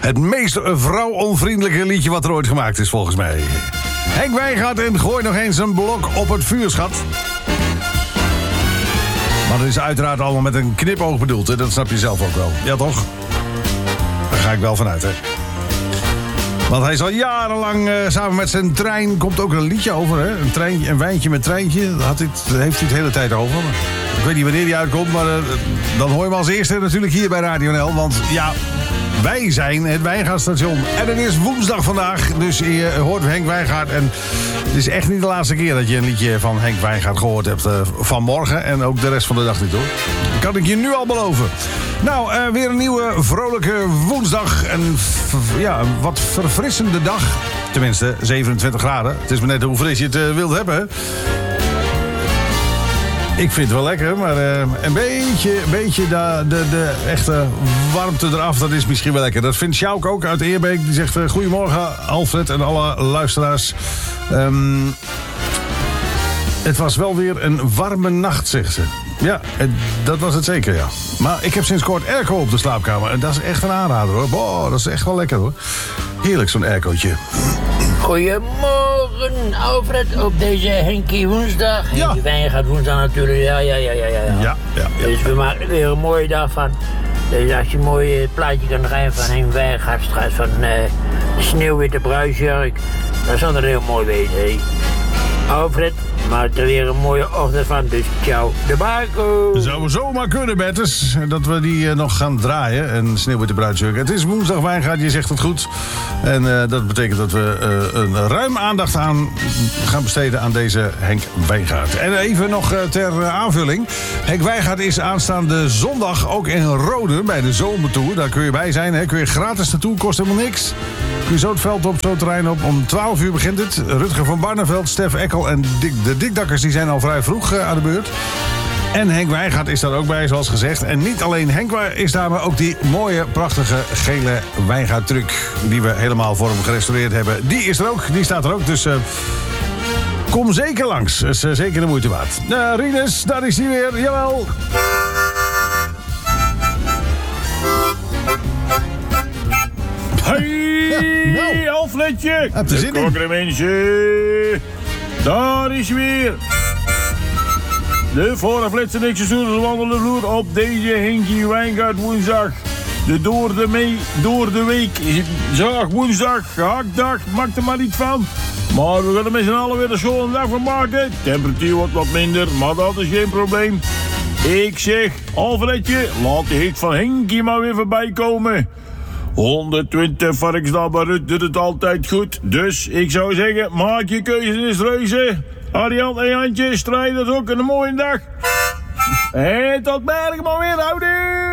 Het meest vrouwonvriendelijke liedje wat er ooit gemaakt is, volgens mij. Henk Wijngaard en Gooi nog eens een blok op het vuur, schat. Maar dat is uiteraard allemaal met een knipoog bedoeld, hè? Dat snap je zelf ook wel. Ja, toch? Daar ga ik wel vanuit, hè? Want hij is al jarenlang samen met zijn trein... komt ook een liedje over, hè? Een wijntje met treintje. Daar heeft hij het de hele tijd over. Ik weet niet wanneer die uitkomt, maar dan hoor je hem als eerste natuurlijk hier bij Radio NL. Want ja, wij zijn het Wijngaardstation. En het is woensdag vandaag, dus je hoort Henk Wijngaard. En het is echt niet de laatste keer dat je een liedje van Henk Wijngaard gehoord hebt vanmorgen. En ook de rest van de dag niet, hoor. Dat kan ik je nu al beloven. Nou, weer een nieuwe vrolijke woensdag. Een wat verfrissende dag. Tenminste, 27 graden. Het is maar net hoe fris je het wilt hebben. Ik vind het wel lekker, maar een beetje de echte warmte eraf, dat is misschien wel lekker. Dat vindt Sjouk ook uit Eerbeek. Die zegt, goedemorgen Alfred en alle luisteraars. Het was wel weer een warme nacht, zegt ze. Ja, dat was het zeker, ja. Maar ik heb sinds kort airco op de slaapkamer. En dat is echt een aanrader, hoor. Boah, dat is echt wel lekker, hoor. Heerlijk, zo'n aircootje. Goedemorgen, Alfred, op deze Henkie woensdag. Ja. Henkie Wijngaard woensdag natuurlijk, ja. Dus we maken er weer een mooie dag van. Dus als je een mooi plaatje kan draaien van Henk Wijngaard, straks van de sneeuwwitte bruisjurk, dan zal het heel mooi wezen, hè. Alfred, maak er weer een mooie ochtend van, dus ciao, de Marco. Zou zomaar kunnen, Bertus, dat we die nog gaan draaien. En Sneeuwwitte bruidsjurk. Het is woensdag Wijngaard, je zegt het goed. En dat betekent dat we een ruim aandacht aan gaan besteden aan deze Henk Wijngaard. En even nog ter aanvulling. Henk Wijngaard is aanstaande zondag ook in Rode bij de Zomertour. Daar kun je bij zijn, hè. Kun je gratis naartoe, kost helemaal niks. Kun je zo het veld op, zo het terrein op. Om 12 uur begint het. Rutger van Barneveld, Stef Ekkel en de Dikdakkers die zijn al vrij vroeg aan de beurt. En Henk Wijngaard is daar ook bij, zoals gezegd. En niet alleen Henk is daar, maar ook die mooie, prachtige gele Wijngaard-truc die we helemaal voor hem gerestaureerd hebben. Die is er ook, die staat er ook. Dus kom zeker langs. Dat is zeker de moeite waard. Rinus, daar is hij weer. Jawel. Hey, Alfredje. Heb je zin in? Mensen. Daar is weer. De voorafletse niks wandelen vloer op deze Henkie Wijngaard woensdag. De door de week zaag woensdag, gehaktdag, maak er maar niet van. Maar we gaan er met z'n allen weer een zo'n dag van maken. Temperatuur wordt wat minder, maar dat is geen probleem. Ik zeg, Alfredje, laat de hit van Henkie maar weer voorbij komen. 120 varkensdabarut doet het altijd goed. Dus ik zou zeggen, maak je keuzes reuze. Arjan en Jantje, strijders ook een mooie dag. En tot morgen maar weer, houden.